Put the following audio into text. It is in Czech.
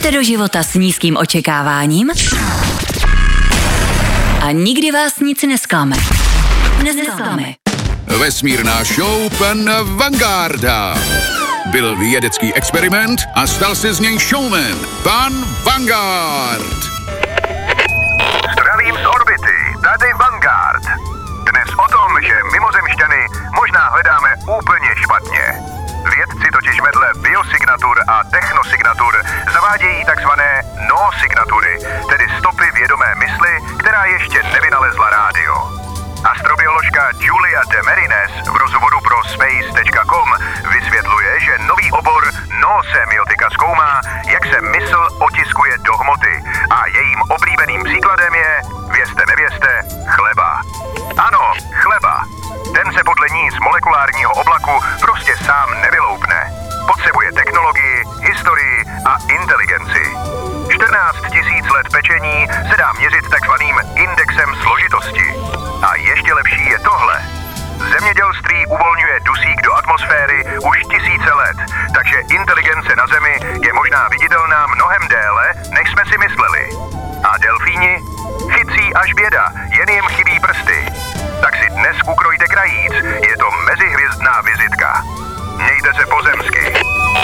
Jdete do života s nízkým očekáváním a nikdy vás nic nesklame. Vesmírná show pan Vangarda. Byl vědecký experiment a stal se z něj showman. Pan Vanguard. Zdravím z orbity, tady Vanguard. Dnes o tom, že mimozemšťany možná hledáme úplně špatně. Vědci totiž vedle biosignatur a technosignatur zavádějí takzvané no-signatury, tedy stopy vědomé mysli, která ještě nevynalezla rádio. Astrobioložka Julia de Merines v rozhovoru pro space.com vysvětluje, že nový obor no-semiotika zkoumá, jak se mysl otiskuje do hmoty a jejím oblíbeným příkladem je, vězte nevězte, chleba. Ano, chleba. Ten se podle ní z molekulárního oblaku prostě sám nevyloupne. Potřebuje technologii, historii a inteligenci. 14 000 let pečení se dá měřit takzvaným indexem složitosti. A ještě lepší je tohle. Zemědělství uvolňuje dusík do atmosféry už tisíce let, takže inteligence na Zemi je možná viditelná mnohem déle, než jsme si mysleli. A delfíni? Chytří až běda, jen jim chybí prsty. Tak si dnes ukrojte krajíc,